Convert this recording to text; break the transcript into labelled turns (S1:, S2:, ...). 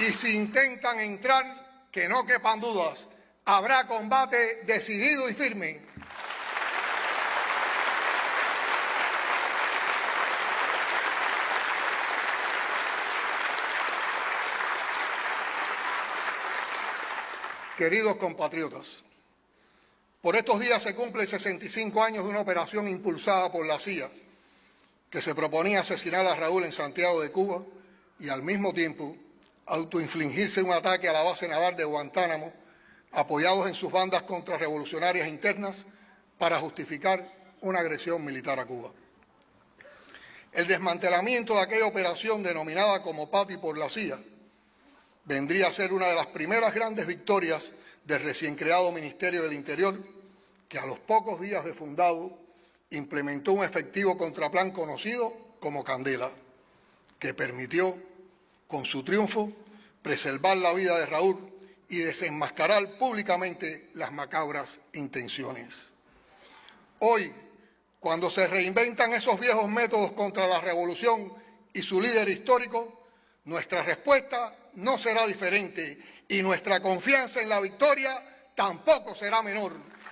S1: Y si intentan entrar, que no quepan dudas, habrá combate decidido y firme. Queridos compatriotas, por estos días se cumplen 65 años de una operación impulsada por la CIA que se proponía asesinar a Raúl en Santiago de Cuba y al mismo tiempo autoinfligirse un ataque a la base naval de Guantánamo, apoyados en sus bandas contrarrevolucionarias internas para justificar una agresión militar a Cuba. El desmantelamiento de aquella operación denominada como Patti por la CIA vendría a ser una de las primeras grandes victorias del recién creado Ministerio del Interior, que a los pocos días de fundado implementó un efectivo contraplan conocido como Candela, que permitió, con su triunfo, preservar la vida de Raúl y desenmascarar públicamente las macabras intenciones. Hoy, cuando se reinventan esos viejos métodos contra la revolución y su líder histórico, nuestra respuesta no será diferente y nuestra confianza en la victoria tampoco será menor.